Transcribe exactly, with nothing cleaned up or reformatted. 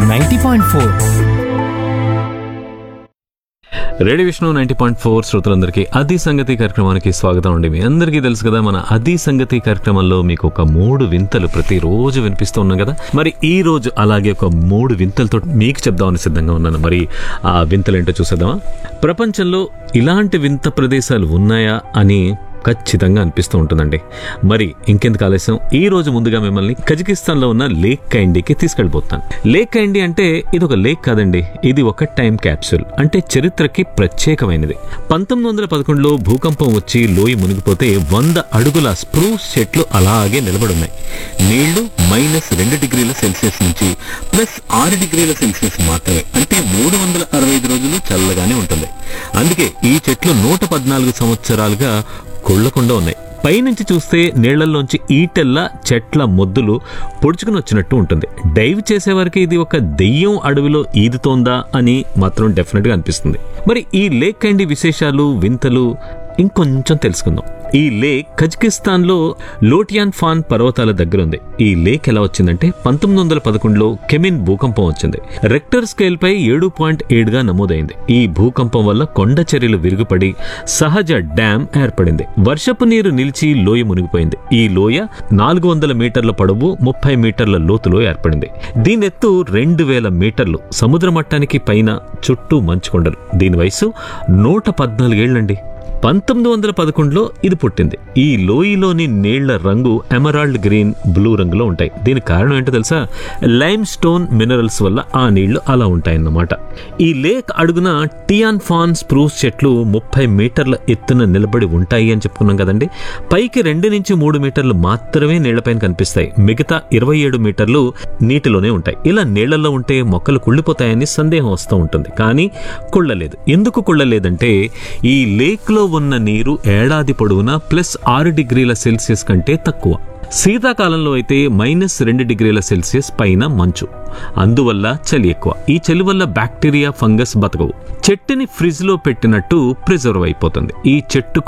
Ninety point four. Radio Vishnu ninety point four శ్రోతలందరికీ అది సంగతి కార్యక్రమానికి స్వాగతం అండి. మీ అందరికీ తెలుసు కదా, మన అది సంగతి కార్యక్రమంలో మీకు ఒక మూడు వింతలు ప్రతిరోజు వినిపిస్తూ ఉన్నాం కదా. మరి ఈ రోజు అలాగే ఒక మూడు వింతలతో మీకు చెప్దామని సిద్ధంగా ఉన్నాను. మరి ఆ వింతలు ఏంటో చూసేద్దామా? ప్రపంచంలో ఇలాంటి వింత ప్రదేశాలు ఉన్నాయా అని ఖచ్చితంగా అనిపిస్తూ ఉంటుందండి. మరి ఇంకెందుకు ఆలస్యం, ఈ రోజు ముందుగా మిమ్మల్ని కజకిస్తాన్ లో ఉన్న లేక్ కైండీకి తీసుకెళ్ళిపోతాను. లేక్ కైండీ అంటే ఇది ఒక లేక్ కాదండి, ఇది ఒక టైం క్యాప్సూల్, అంటే చరిత్రకి ప్రత్యేకమైనది. పంతొమ్మిది వందల పదకొండులో భూకంపం వచ్చి లోయ మునిగిపోతే వంద అడుగుల స్ప్రూస్ చెట్లు అలాగే నిలబడున్నాయి. నీళ్లు మైనస్ రెండు డిగ్రీల సెల్సియస్ నుంచి ప్లస్ ఆరు డిగ్రీల సెల్సియస్ మాత్రమే, అంటే మూడు వందల అరవై ఐదు రోజులు చల్లగానే ఉంటుంది. అందుకే ఈ చెట్లు నూట పద్నాలుగు సంవత్సరాలుగా కొళ్లకుండా ఉన్నాయి. పైనుంచి చూస్తే నీళ్లలోంచి ఈటెల్లా చెట్ల మొద్దులు పొడుచుకుని వచ్చినట్టు ఉంటుంది. డైవ్ చేసేవారికి ఇది ఒక దెయ్యం అడవిలో ఈదుతోందా అని మాత్రం డెఫినెట్ గా అనిపిస్తుంది. మరి ఈ లేక్ కైండీ విశేషాలు, వింతలు ఇంకొంచెం తెలుసుకుందాం. ఈ లేక్ కజకిస్తాన్ లో లోటియాన్ ఫాన్ పర్వతాల దగ్గర ఉంది. ఈ లేక్ ఎలా వచ్చిందంటే పంతొమ్మిది వందల పదకొండులో కెమిన్ భూకంపం వచ్చింది. రెక్టర్ స్కేల్ పై ఏడు పాయింట్ ఏడుగా నమోదైంది. ఈ భూకంపం వల్ల కొండ చర్యలు విరుగుపడి సహజ డ్యామ్ ఏర్పడింది. వర్షపు నీరు నిలిచి లోయ మునిగిపోయింది. ఈ లోయ నాలుగు వందల మీటర్ల పొడవు, ముప్పై మీటర్ల లోతులో ఏర్పడింది. దీని ఎత్తు రెండు వేల మీటర్లు. సముద్ర మట్టానికి పైన చుట్టూ మంచు కొండలు. దీని వయసు నూట పద్నాలుగేళ్లండి. పంతొమ్మిది వందల పదకొండులో ఇది పుట్టింది. ఈ లోయలోని నీళ్ల రంగు ఎమరాల్డ్ గ్రీన్, బ్లూ రంగులో ఉంటాయి. దీనికి కారణం ఏంటో తెలుసా? లైమ్ స్టోన్ మినరల్స్ వల్ల ఆ నీళ్లు అలా ఉంటాయన్నమాట. ఈ లేక్ అడుగున టియాన్ ఫాన్ స్ప్రూస్ చెట్లు ముప్పై మీటర్ల ఎత్తున నిలబడి ఉంటాయి అని చెప్పుకున్నాం కదండి. పైకి రెండు నుంచి మూడు మీటర్లు మాత్రమే నీళ్లపైన కనిపిస్తాయి. మిగతా ఇరవై ఏడు మీటర్లు నీటిలోనే ఉంటాయి. ఇలా నీళ్లలో ఉంటే మొక్కలు కుళ్ళిపోతాయని సందేహం వస్తూ ఉంటుంది, కానీ కుళ్ళలేదు. ఎందుకు కుళ్ళలేదంటే ఈ లేక్ లో ఉన్న నీరు ఏడాది పొడవునా ప్లస్ ఆరు డిగ్రీల సెల్సియస్ కంటే తక్కువ. శీతాకాలంలో అయితే మైనస్ రెండు డిగ్రీల సెల్సియస్ పైన మంచు. అందువల్ల చలి ఎక్కువ. ఈ చలి వల్ల బ్యాక్టీరియా, ఫంగస్ బతకవు. చెట్టుని ఫ్రిడ్జ్ లో పెట్టినట్టు ప్రిజర్వ్ అయిపోతుంది. ఈ చెట్టు